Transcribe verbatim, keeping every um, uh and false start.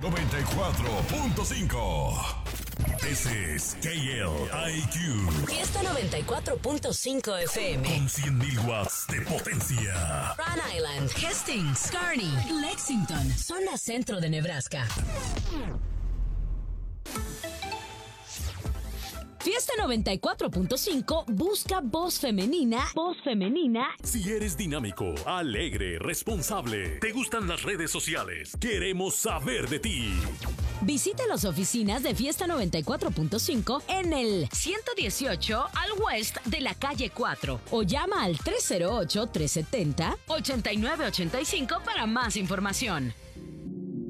noventa y cuatro punto cinco. This is K L I Q. Fiesta noventa y cuatro punto cinco F M. Con cien mil watts de potencia. Rhode Island, Hastings, Kearney, Lexington, zona centro de Nebraska. Fiesta noventa y cuatro punto cinco busca voz femenina, voz femenina. Si eres dinámico, alegre, responsable, te gustan las redes sociales, queremos saber de ti. Visita las oficinas de Fiesta noventa y cuatro punto cinco en el ciento dieciocho al West de la calle cuatro o llama al tres cero ocho, tres siete cero, ocho nueve ocho cinco para más información.